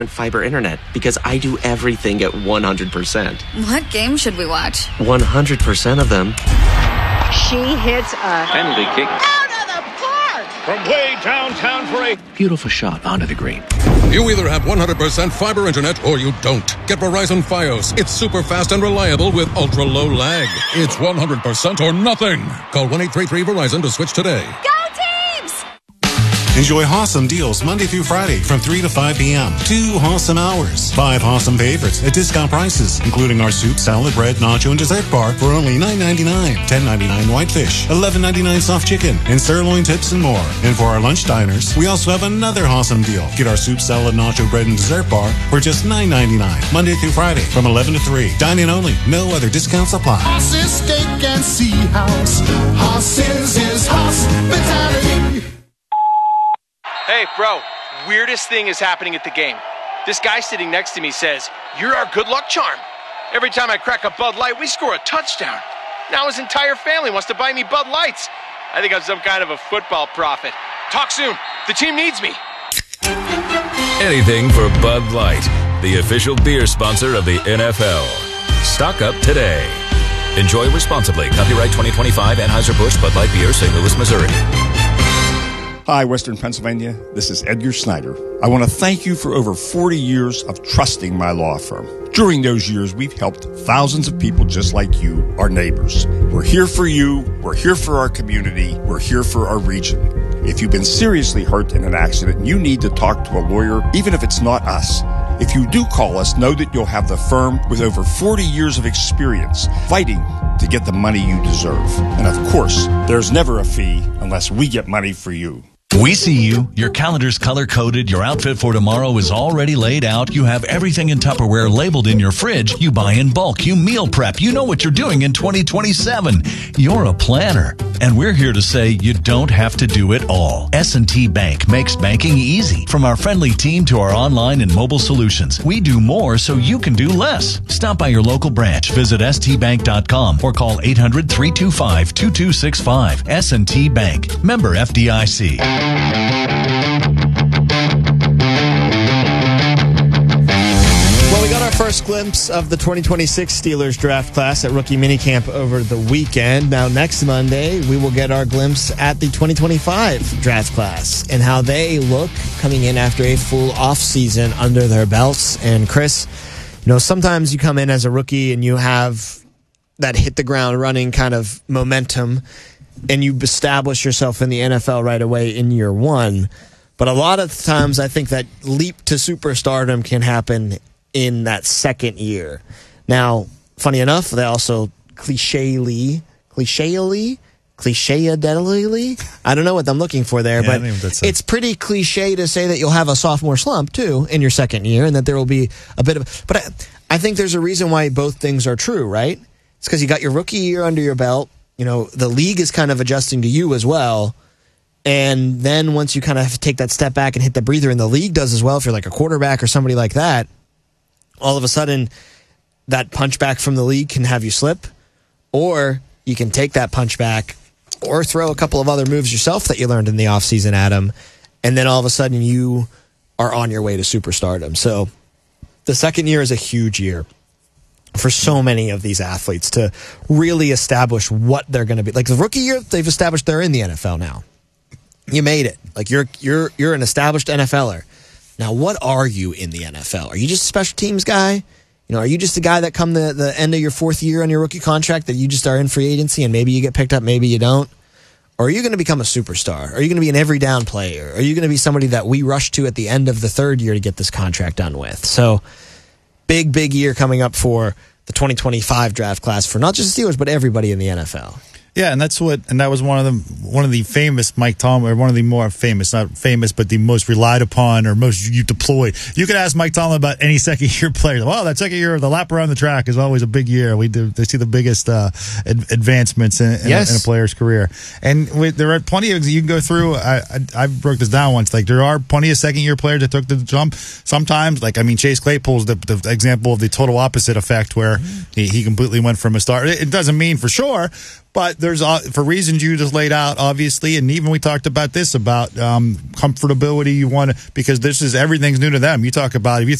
fiber internet because I do everything at 100%. What game should we watch? 100% of them. She hits a penalty kick out of the park from way downtown for a beautiful shot onto the green. You either have 100% fiber internet or you don't. Get Verizon Fios. It's super fast and reliable with ultra low lag. It's 100% or nothing. Call 1-833-VERIZON to switch today. Go Teams! Enjoy awesome deals Monday through Friday from 3 to 5 p.m. 2 awesome hours. 5 awesome favorites at discount prices, including our soup, salad, bread, nacho, and dessert bar for only $9.99. $10.99 whitefish, $11.99 soft chicken, and sirloin tips and more. And for our lunch diners, we also have another awesome deal. Get our soup, salad, nacho, bread, and dessert bar for just $9.99. Monday through Friday from 11 to 3. Dine-in only. No other discounts apply. Hoss's Steak and Sea House. Hoss's is hospitality. Hey, bro, weirdest thing is happening at the game. This guy sitting next to me says, "You're our good luck charm." Every time I crack a Bud Light, we score a touchdown. Now his entire family wants to buy me Bud Lights. I think I'm some kind of a football prophet. Talk soon. The team needs me. Anything for Bud Light, the official beer sponsor of the NFL. Stock up today. Enjoy responsibly. Copyright 2025 Anheuser-Busch Bud Light Beer, St. Louis, Missouri. Hi, Western Pennsylvania. This is Edgar Snyder. I want to thank you for over 40 years of trusting my law firm. During those years, we've helped thousands of people just like you, our neighbors. We're here for you. We're here for our community. We're here for our region. If you've been seriously hurt in an accident and you need to talk to a lawyer, even if it's not us, if you do call us, know that you'll have the firm with over 40 years of experience fighting to get the money you deserve. And of course, there's never a fee unless we get money for you. We see you. Your calendar's color-coded. Your outfit for tomorrow is already laid out. You have everything in Tupperware labeled in your fridge. You buy in bulk. You meal prep. You know what you're doing in 2027. You're a planner. And we're here to say you don't have to do it all. S&T Bank makes banking easy. From our friendly team to our online and mobile solutions, we do more so you can do less. Stop by your local branch. Visit stbank.com or call 800-325-2265. S&T Bank. Member FDIC. Well, we got our first glimpse of the 2026 Steelers draft class at rookie minicamp over the weekend. Now, next Monday, we will get our glimpse at the 2025 draft class and how they look coming in after a full offseason under their belts. And Chris, you know, sometimes you come in as a rookie and you have that hit the ground running kind of momentum and you establish yourself in the NFL right away in year one. But a lot of times I think that leap to superstardom can happen in that second year. Now, funny enough, they also cliche-ly, I don't know what I'm looking for there, but it's pretty cliche to say that you'll have a sophomore slump, too, in your second year, and that there will be a bit of... But I think there's a reason why both things are true, right? It's because you got your rookie year under your belt. You know, the league is kind of adjusting to you as well. And then once you kind of take that step back and hit the breather, and the league does as well, if you're like a quarterback or somebody like that, all of a sudden that punch back from the league can have you slip, or you can take that punch back or throw a couple of other moves yourself that you learned in the offseason, Adam, and then all of a sudden you are on your way to superstardom. So the second year is a huge year for so many of these athletes to really establish what they're going to be. Like the rookie year, they've established they're in the NFL now. You made it. Like you're an established NFLer. Now, what are you in the NFL? Are you just a special teams guy? You know, are you just a guy that come the end of your fourth year on your rookie contract that you just are in free agency and maybe you get picked up, maybe you don't? Or are you going to become a superstar? Are you going to be an every down player? Are you going to be somebody that we rush to at the end of the third year to get this contract done with? So big year coming up for the 2025 draft class for not just the Steelers, but everybody in the NFL. Yeah, and that was one of the famous Mike Tomlin, or one of the more famous, not famous, but the most relied upon or most you deployed. You could ask Mike Tomlin about any second year player. Well, that second year, the lap around the track is always a big year. They see the biggest advancements in a player's career, and there are plenty of you can go through. I broke this down once. Like there are plenty of second year players that took the jump. Sometimes, like Chase Claypool's the example of the total opposite effect, where he completely went from a star. It doesn't mean for sure. But there's, for reasons you just laid out, obviously, and even we talked about this, about comfortability. You want to, because everything's new to them. You talk about, if you